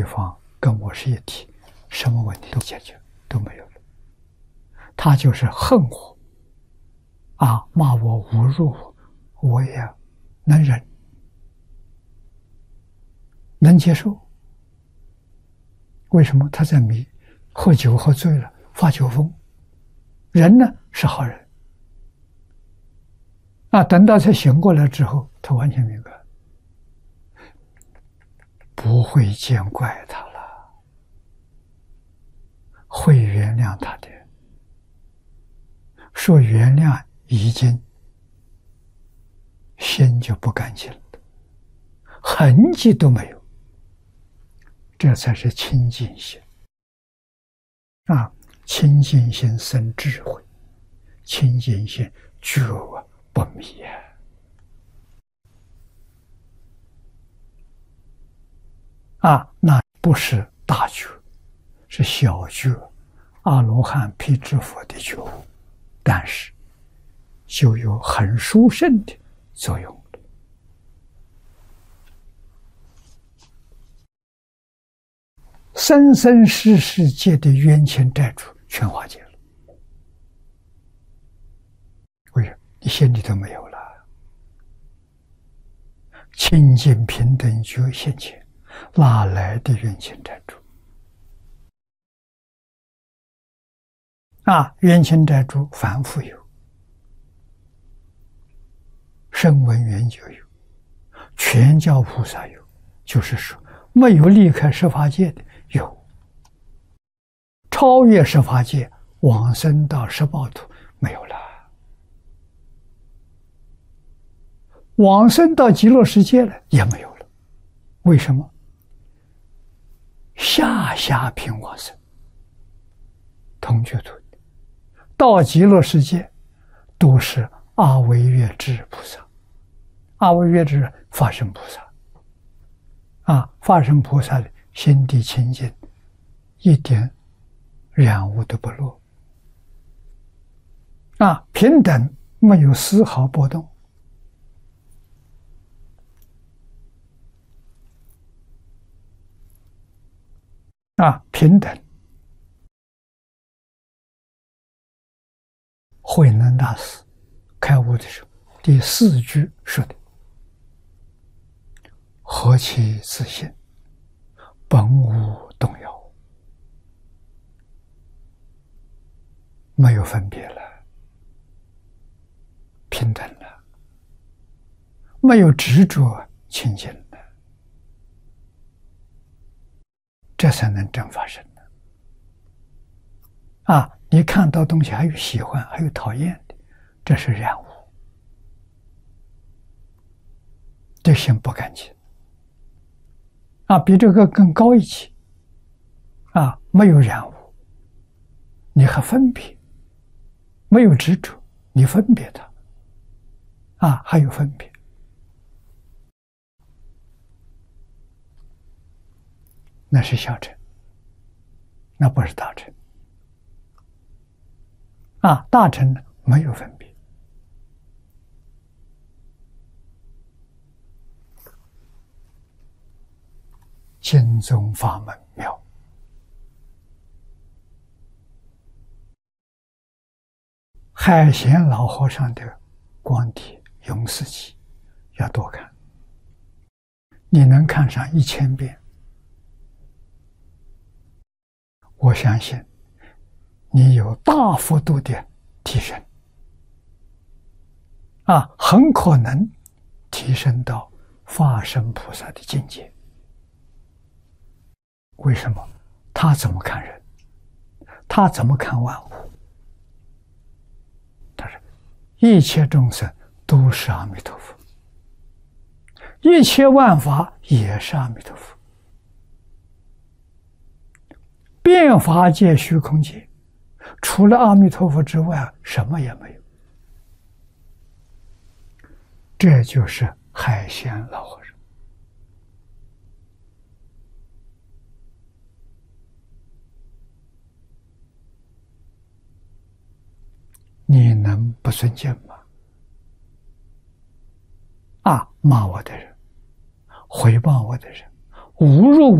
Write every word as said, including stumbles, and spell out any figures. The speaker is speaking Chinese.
对方跟我是一体，什么问题都解决都没有了。他就是恨我啊，骂我侮辱我，我也能忍，能接受。为什么？他在迷，喝酒喝醉了，发酒疯。人呢是好人啊，等到他醒过来之后，他完全明白，不会见怪他了，会原谅他的。说原谅已经心就不干净了，痕迹都没有，这才是清净心啊！清净心生智慧，清净心觉不迷呀！啊，那不是大觉，是小觉，阿罗汉、辟支佛的觉悟，但是就有很殊胜的作用了。生生世世界的冤亲债主全化解了，为什么？你心里都没有了，清净平等觉现前，哪来的冤亲债主？啊，冤亲债主凡夫有，声闻缘觉有，全教菩萨有，就是说没有离开十法界的有，超越十法界往生到十报土没有了，往生到极乐世界了也没有了。为什么？下下品往生，同居土到极乐世界都是阿惟越致菩萨，阿惟越致法身菩萨啊，法身菩萨的心地清净，一点染污都不落啊，平等，没有丝毫波动啊，平等。慧能大师开悟的时候，第四句说的：“何其自信，本无动摇。”没有分别了，平等了，没有执着，清净了，这才能真发生的啊！你看到东西还有喜欢，还有讨厌的，这是染污，这心不干净啊！比这个更高一级啊！没有染污，你还分别，没有执着，你分别它啊，还有分别，那是小乘，那不是大乘。啊，大乘呢没有分别，经宗法门妙，海贤老和尚的光碟永四集要多看，你能看上一千遍，我相信你有大幅度的提升啊，很可能提升到法身菩萨的境界。为什么？他怎么看人？他怎么看万物？他说：“一切众生都是阿弥陀佛，一切万法也是阿弥陀佛，遍法界、虚空界。”除了阿弥陀佛之外，什么也没有。这就是海贤老和尚。你能不尊敬吗？啊，骂我的人，诽谤我的人，侮辱我